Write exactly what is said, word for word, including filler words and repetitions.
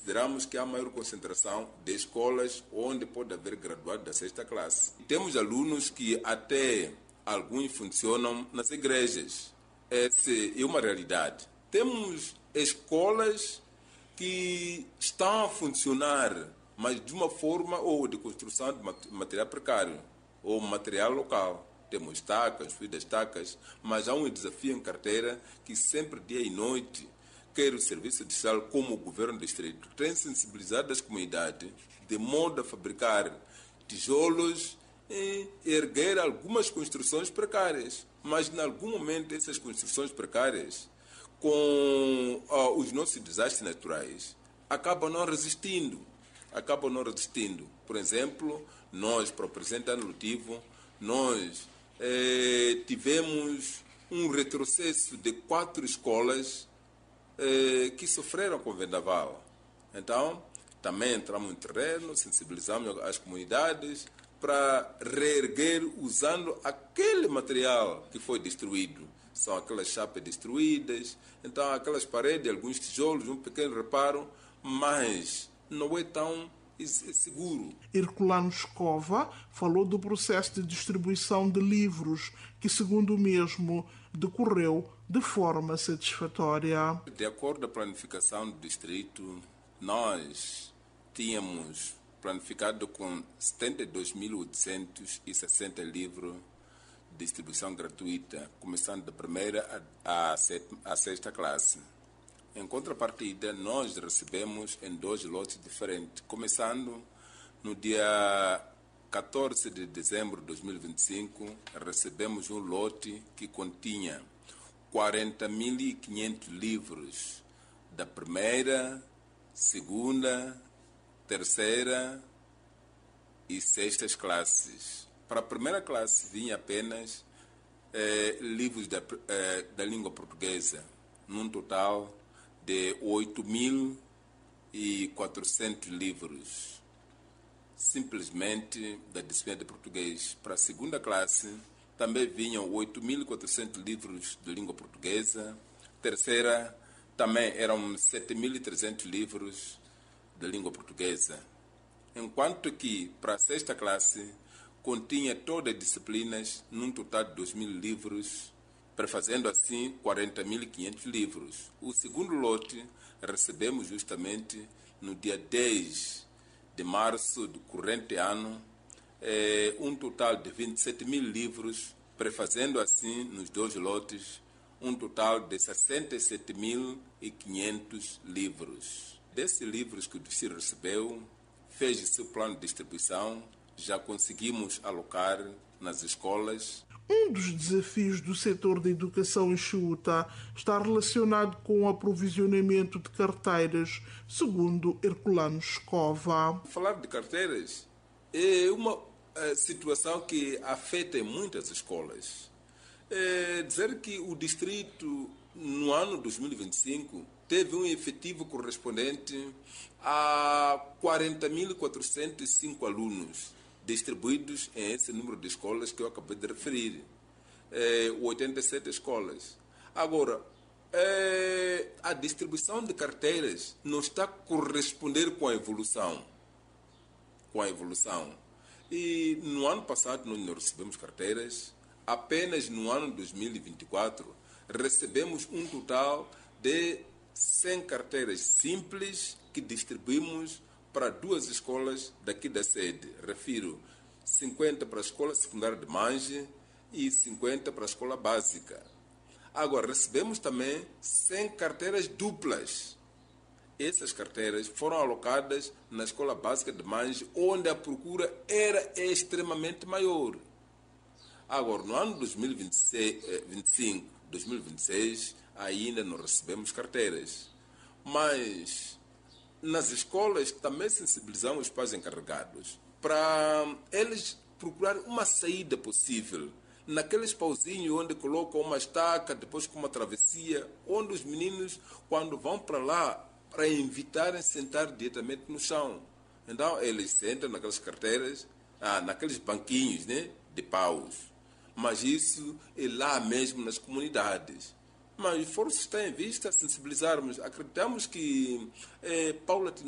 consideramos que há maior concentração de escolas onde pode haver graduado da sexta classe. Temos alunos que até alguns funcionam nas igrejas. Essa é uma realidade. Temos escolas que estão a funcionar, mas de uma forma ou de construção de material precário ou material local. Temos estacas, fio das estacas, mas há um desafio em carteira que sempre, dia e noite, quer o Serviço de Sal como o Governo do Distrito, tem sensibilizado as comunidades de modo a fabricar tijolos e erguer algumas construções precárias. Mas, em algum momento, essas construções precárias, com uh, os nossos desastres naturais, acabam não resistindo. Acabam não resistindo. Por exemplo, nós, para o presente ano letivo, nós eh, tivemos um retrocesso de quatro escolas eh, que sofreram com o vendaval. Então, também entramos no terreno, sensibilizamos as comunidades para reerguer usando aquele material que foi destruído. São aquelas chapas destruídas, então aquelas paredes, alguns tijolos, um pequeno reparo, mas não é tão seguro. Herculano Escova falou do processo de distribuição de livros, que, segundo o mesmo, decorreu de forma satisfatória. De acordo com a planificação do distrito, nós tínhamos planificado com setenta e dois mil oitocentos e sessenta livros de distribuição gratuita, começando da primeira à sexta classe. Em contrapartida, nós recebemos em dois lotes diferentes, começando no dia catorze de dezembro de dois mil e vinte e cinco, recebemos um lote que continha quarenta mil e quinhentos livros da primeira, segunda, terceira e sextas classes. Para a primeira classe vinha apenas eh, livros da, eh, da língua portuguesa, num total de oito mil e quatrocentos livros, simplesmente da disciplina de português. Para a segunda classe também vinham oito mil e quatrocentos livros de língua portuguesa. Terceira também eram sete mil e trezentos livros de língua portuguesa. Enquanto que para a sexta classe continha todas as disciplinas num total de dois mil livros, prefazendo assim quarenta mil e quinhentos livros. O segundo lote recebemos justamente no dia dez de março do corrente ano, eh, um total de vinte e sete mil livros, prefazendo assim nos dois lotes um total de sessenta e sete mil e quinhentos livros. Desses livros que o distrito recebeu, fez seu plano de distribuição, já conseguimos alocar nas escolas. Um dos desafios do setor da educação em Chiuta está relacionado com o aprovisionamento de carteiras, segundo Herculano Escova. Falar de carteiras é uma é, situação que afeta muitas escolas. É dizer que o distrito, no ano dois mil e vinte e cinco, teve um efetivo correspondente a quarenta mil quatrocentos e cinco alunos, distribuídos em esse número de escolas que eu acabei de referir, é, oitenta e sete escolas. Agora, é, a distribuição de carteiras não está a corresponder com a evolução. Com a evolução. E no ano passado nós não recebemos carteiras, apenas no ano dois mil e vinte e quatro recebemos um total de cem carteiras simples que distribuímos para duas escolas daqui da sede. Refiro cinquenta para a escola secundária de Mange e cinquenta para a escola básica. Agora, recebemos também cem carteiras duplas. Essas carteiras foram alocadas na escola básica de Mange, onde a procura era extremamente maior. Agora, no ano dois mil e vinte e cinco, dois mil e vinte e seis, ainda não recebemos carteiras. Mas nas escolas também sensibilizamos os pais encarregados para eles procurar uma saída possível naqueles pauzinhos onde colocam uma estaca, depois com uma travessia, onde os meninos, quando vão para lá, para evitarem sentar diretamente no chão. Então, eles sentam naquelas carteiras, ah, naqueles banquinhos, né, de paus. Mas isso é lá mesmo nas comunidades. Mas o esforço está em vista, sensibilizarmos. Acreditamos que, é, paulatinamente,